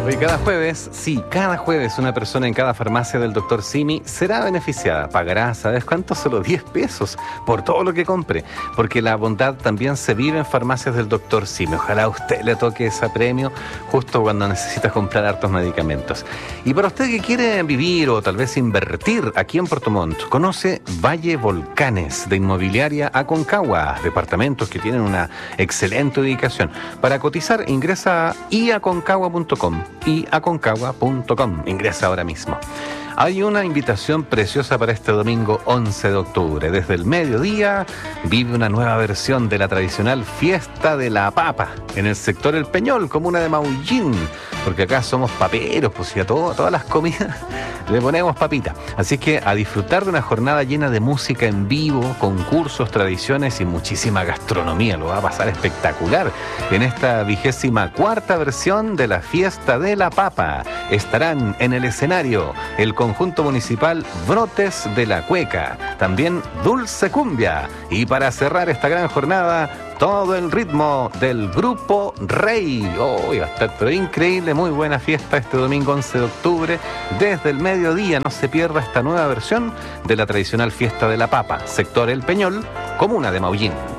Hoy cada jueves, sí, cada jueves una persona en cada farmacia del Dr. Simi será beneficiada. Pagará, ¿sabes cuánto? Solo 10 pesos por todo lo que compre. Porque la bondad también se vive en farmacias del Dr. Simi. Ojalá a usted le toque ese premio justo cuando necesita comprar hartos medicamentos. Y para usted que quiere vivir o tal vez invertir aquí en Puerto Montt, conoce Valle Volcanes de Inmobiliaria Aconcagua. Departamentos que tienen una excelente ubicación. Para cotizar, ingresa a iaconcagua.com. iaconcagua.com. Ingresa ahora mismo. Hay una invitación preciosa para este domingo 11 de octubre. Desde el mediodía vive una nueva versión de la tradicional Fiesta de la Papa en el sector El Peñol, comuna de Maullín, porque acá somos paperos, pues y a todas las comidas le ponemos papita. Así que a disfrutar de una jornada llena de música en vivo, concursos, tradiciones y muchísima gastronomía. Lo va a pasar espectacular en esta 24ª versión de la Fiesta de la Papa. Estarán en el escenario el conjunto municipal Brotes de la Cueca, también Dulce Cumbia, y para cerrar esta gran jornada, todo el ritmo del Grupo Rey. Va a estar pero increíble, muy buena fiesta este domingo 11 de octubre, desde el mediodía. No se pierda esta nueva versión de la tradicional Fiesta de la Papa, sector El Peñol, comuna de Maullín.